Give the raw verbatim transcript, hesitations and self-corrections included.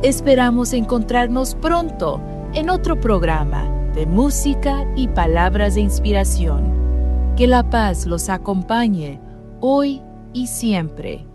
Esperamos encontrarnos pronto en otro programa de música y palabras de inspiración. Que la paz los acompañe hoy y siempre.